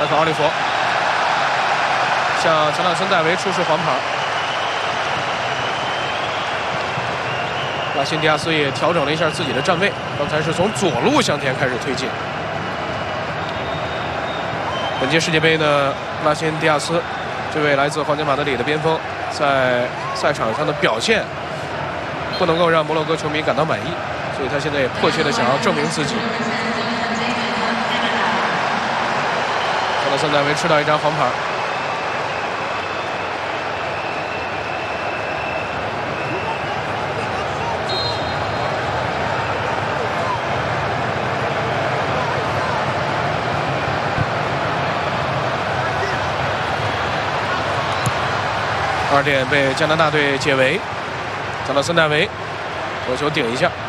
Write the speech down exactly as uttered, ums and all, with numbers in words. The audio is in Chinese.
麦克奥利弗向乔纳森·戴维出示黄牌。拉辛迪亚斯也调整了一下自己的站位，刚才是从左路向前开始推进。本届世界杯呢，拉辛迪亚斯这位来自皇家马德里的边锋，在赛场上的表现不能够让摩洛哥球迷感到满意，所以他现在也迫切的想要证明自己。乔纳森·戴维吃到一张黄牌。二点被加拿大队解围，乔纳森·戴维左球顶一下。